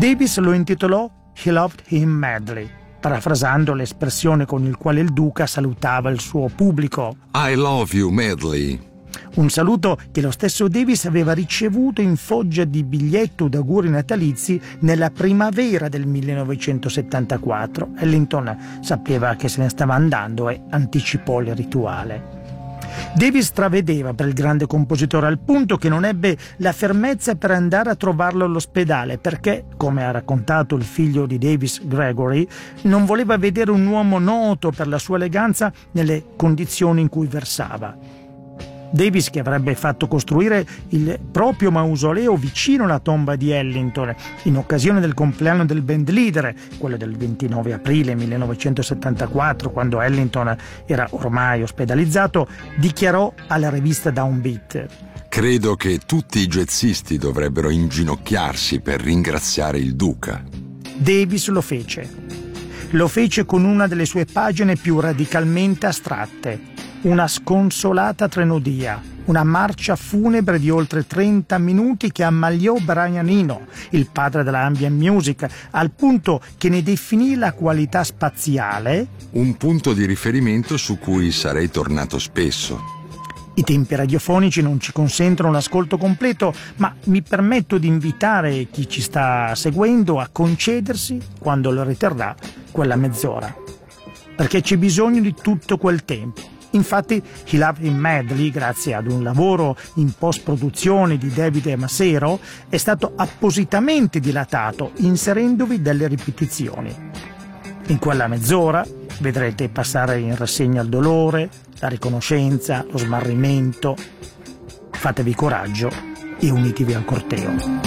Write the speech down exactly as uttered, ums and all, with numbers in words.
Davis lo intitolò He Loved Him Madly, parafrasando l'espressione con il quale il duca salutava il suo pubblico. I love you madly. Un saluto che lo stesso Davis aveva ricevuto in foggia di biglietto d'auguri natalizi nella primavera del millenovecentosettantaquattro. Ellington sapeva che se ne stava andando e anticipò il rituale. Davis stravedeva per il grande compositore al punto che non ebbe la fermezza per andare a trovarlo all'ospedale perché, come ha raccontato il figlio di Davis, Gregory, non voleva vedere un uomo noto per la sua eleganza nelle condizioni in cui versava. Davis, che avrebbe fatto costruire il proprio mausoleo vicino alla tomba di Ellington in occasione del compleanno del band leader, quello del ventinove aprile millenovecentosettantaquattro, quando Ellington era ormai ospedalizzato, dichiarò alla rivista Downbeat: credo che tutti i jazzisti dovrebbero inginocchiarsi per ringraziare il duca. Davis lo fece. Lo fece con una delle sue pagine più radicalmente astratte. Una sconsolata trenodia, una marcia funebre di oltre trenta minuti che ammaliò Brian Eno, il padre della ambient music, al punto che ne definì la qualità spaziale un punto di riferimento su cui sarei tornato spesso. I tempi radiofonici non ci consentono l'ascolto completo, ma mi permetto di invitare chi ci sta seguendo a concedersi, quando lo riterrà, quella mezz'ora, perché c'è bisogno di tutto quel tempo. Infatti He Loved Him Madly, grazie ad un lavoro in post-produzione di David Massero, è stato appositamente dilatato, inserendovi delle ripetizioni. In quella mezz'ora vedrete passare in rassegna il dolore, la riconoscenza, lo smarrimento. Fatevi coraggio e unitevi al corteo.